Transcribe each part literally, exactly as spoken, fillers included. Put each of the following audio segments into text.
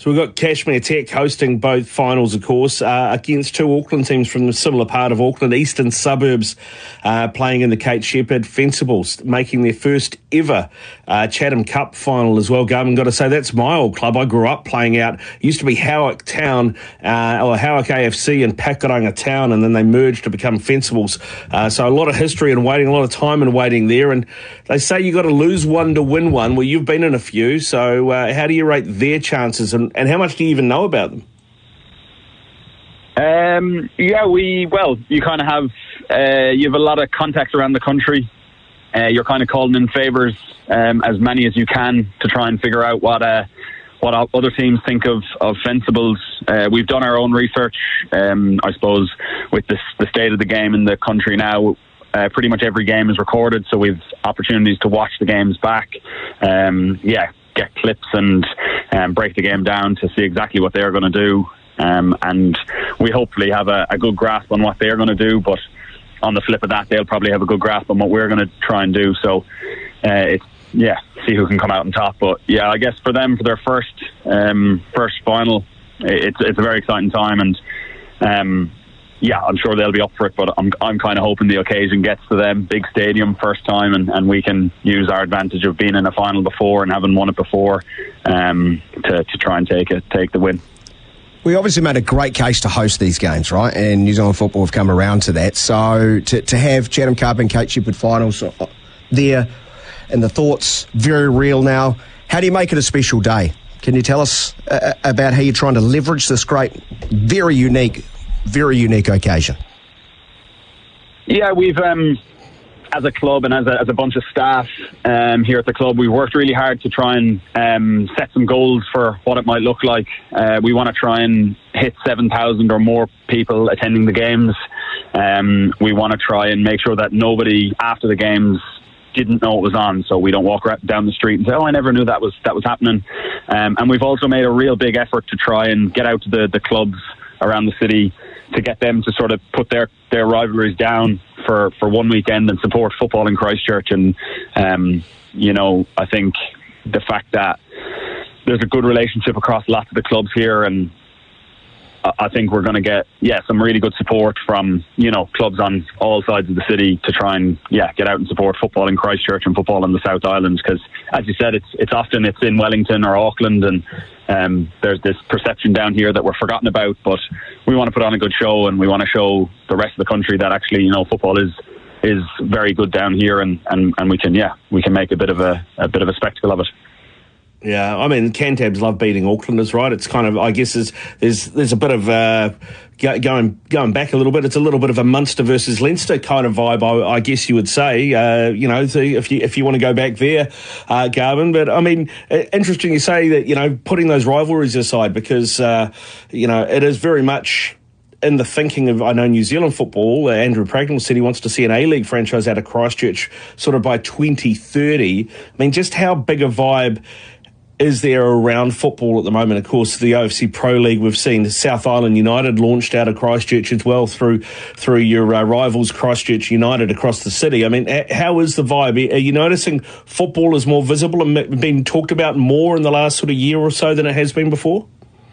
So we've got Cashmere Tech hosting both finals, of course, uh, against two Auckland teams from the similar part of Auckland, Eastern Suburbs, uh, playing in the Kate Shepherd Fencibles, making their first ever uh, Chatham Cup final as well. Garvin, got to say, that's my old club. I grew up playing out. It used to be Howick Town, uh, or Howick A F C and Pakuranga Town, and then they merged to become Fencibles. Uh, so a lot of history and waiting, a lot of time and waiting there. And they say you got to lose one to win one. Well, you've been in a few, so uh, how do you rate their chances, and, and how much do you even know about them? Um, yeah, we, well, you kind of have, uh, you have a lot of contacts around the country. Uh, you're kind of calling in favours, um, as many as you can, to try and figure out what uh, what other teams think of, of Fencibles. Uh, we've done our own research, um, I suppose, with this, the state of the game in the country now. Uh, pretty much every game is recorded, so we've opportunities to watch the games back. Um, yeah, get clips and um, break the game down to see exactly what they're going to do. Um, and we hopefully have a, a good grasp on what they're going to do, but on the flip of that, they'll probably have a good grasp on what we're going to try and do. So uh, it's, yeah, see who can come out on top. But yeah, I guess for them, for their first um, first final, it's it's a very exciting time, and um, yeah, I'm sure they'll be up for it. But I'm I'm kind of hoping the occasion gets to them. Big stadium, first time, and, and we can use our advantage of being in a final before and having won it before, um, to to try and take it take the win. We obviously made a great case to host these games, right? And New Zealand football have come around to that. So to to have Chatham Cup and Kate Shepherd finals there, and the thoughts very real now. How do you make it a special day? Can you tell us uh, about how you're trying to leverage this great, very unique, very unique occasion? Yeah, we've, um, as a club and as a, as a bunch of staff um, here at the club, we've worked really hard to try and um, set some goals for what it might look like. Uh, we want to try and hit seven thousand or more people attending the games. Um, we want to try and make sure that nobody after the games didn't know it was on, so we don't walk right down the street and say, oh, I never knew that was that was happening. Um, and we've also made a real big effort to try and get out to the, the clubs around the city to get them to sort of put their, their rivalries down for, for one weekend and support football in Christchurch. And, um, you know, I think the fact that there's a good relationship across lots of the clubs here, and I think we're going to get, yeah, some really good support from, you know, clubs on all sides of the city to try and, yeah, get out and support football in Christchurch and football in the South Island. Because, as you said, it's it's often it's in Wellington or Auckland, and um, there's this perception down here that we're forgotten about. But we want to put on a good show, and we want to show the rest of the country that actually, you know, football is is very good down here, and, and, and we can, yeah, we can make a bit of a, a bit of a spectacle of it. Yeah, I mean, Cantabs love beating Aucklanders, right? It's kind of, I guess, there's there's, there's a bit of uh, going going back a little bit. It's a little bit of a Munster versus Leinster kind of vibe, I, I guess you would say. Uh, you know, so if you if you want to go back there, uh, Garvin. But I mean, interesting you say that. You know, putting those rivalries aside, because uh, you know it is very much in the thinking of, I know, New Zealand football. uh, Andrew Pragnell said he wants to see an A-League franchise out of Christchurch sort of by twenty thirty. I mean, just how big a vibe is there around football at the moment? Of course, the O F C Pro League, we've seen South Island United launched out of Christchurch as well through through your uh, rivals Christchurch United across the city. I mean, how is the vibe? Are you noticing football is more visible and being talked about more in the last sort of year or so than it has been before?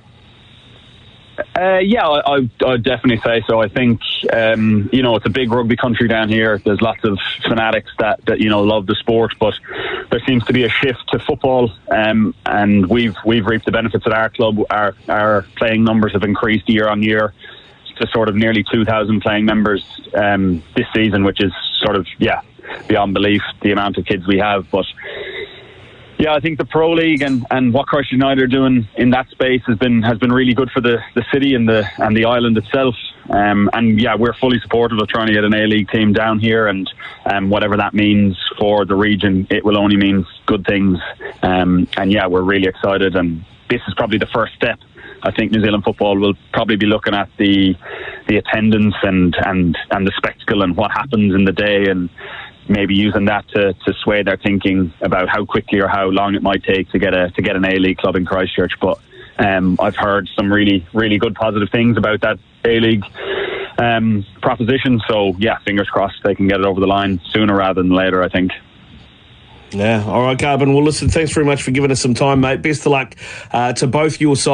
Uh, yeah, I, I, I'd definitely say so. I think, um, you know, it's a big rugby country down here. There's lots of fanatics that, that, you know, love the sport, but there seems to be a shift to football, um, and we've we've reaped the benefits at our club. Our, our playing numbers have increased year on year to sort of nearly two thousand playing members um, this season, which is sort of, yeah, beyond belief, the amount of kids we have. But yeah, I think the Pro League and, and what Christchurch United are doing in that space has been has been really good for the, the city and the and the island itself. Um, and yeah, we're fully supportive of trying to get an A-League team down here, and um, whatever that means for the region, it will only mean good things. Um, and yeah, we're really excited, and this is probably the first step. I think New Zealand football will probably be looking at the the attendance and, and, and the spectacle and what happens in the day, and maybe using that to, to sway their thinking about how quickly or how long it might take to get a to get an A-League club in Christchurch. But um, I've heard some really, really good positive things about that A-League um, proposition. So yeah, fingers crossed they can get it over the line sooner rather than later, I think. Yeah, all right, Garvin. Well, listen, thanks very much for giving us some time, mate. Best of luck uh, to both your sides.